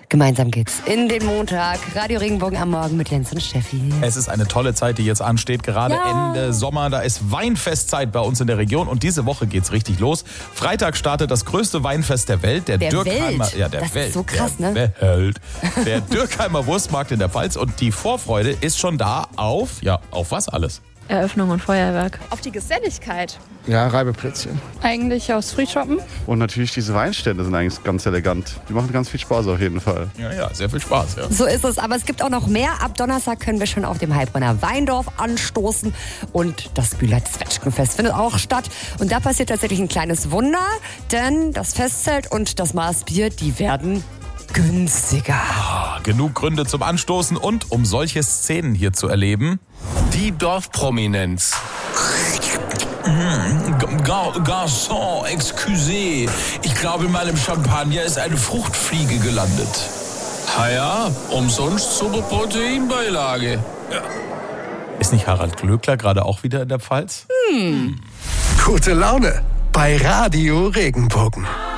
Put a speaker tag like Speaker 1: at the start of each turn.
Speaker 1: Gemeinsam geht's in den Montag. Radio Regenbogen am Morgen mit Jens und Steffi.
Speaker 2: Es ist eine tolle Zeit, die jetzt ansteht. Gerade Ende Sommer, da ist Weinfestzeit bei uns in der Region. Und diese Woche geht's richtig los. Freitag startet das größte Weinfest der Welt. Der Dürkheimer,
Speaker 1: Welt?
Speaker 2: Ja, der
Speaker 1: das
Speaker 2: Welt.
Speaker 1: Ist so krass,
Speaker 2: der
Speaker 1: ne?
Speaker 2: Welt. Der Dürkheimer Wurstmarkt in der Pfalz. Und die Vorfreude ist schon da auf was alles?
Speaker 3: Eröffnung und Feuerwerk.
Speaker 4: Auf die Geselligkeit.
Speaker 5: Ja, Reibeplätzchen.
Speaker 4: Eigentlich aufs Frühshoppen.
Speaker 6: Und natürlich diese Weinstände sind eigentlich ganz elegant. Die machen ganz viel Spaß auf jeden Fall.
Speaker 2: Ja, sehr viel Spaß, ja.
Speaker 1: So ist es, aber es gibt auch noch mehr. Ab Donnerstag können wir schon auf dem Heilbronner Weindorf anstoßen. Und das Bühler Zwetschgenfest findet auch statt. Und da passiert tatsächlich ein kleines Wunder, denn das Festzelt und das Maßbier, die werden günstiger.
Speaker 2: Genug Gründe zum Anstoßen und um solche Szenen hier zu erleben.
Speaker 7: Die Dorfprominenz. Garçon, excusez. Ich glaube, in meinem Champagner ist eine Fruchtfliege gelandet. Ja, umsonst super Proteinbeilage. Ja.
Speaker 2: Ist nicht Harald Glöckler gerade auch wieder in der Pfalz?
Speaker 8: Gute Laune bei Radio Regenbogen.